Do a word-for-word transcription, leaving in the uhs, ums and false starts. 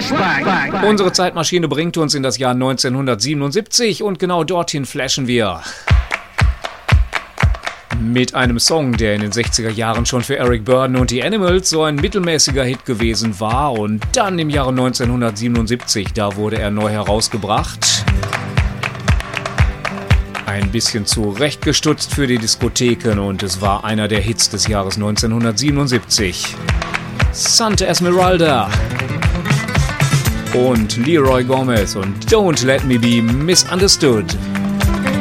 Flashback. Unsere Zeitmaschine bringt uns in das Jahr neunzehnhundertsiebenundsiebzig und genau dorthin flashen wir. Mit einem Song, der in den sechziger Jahren schon für Eric Burdon und die Animals so ein mittelmäßiger Hit gewesen war und dann im Jahre neunzehnhundertsiebenundsiebzig, da wurde er neu herausgebracht. Ein bisschen zurechtgestutzt für die Diskotheken und es war einer der Hits des Jahres neunzehnhundertsiebenundsiebzig. Santa Esmeralda und Leroy Gomez und Don't Let Me Be Misunderstood.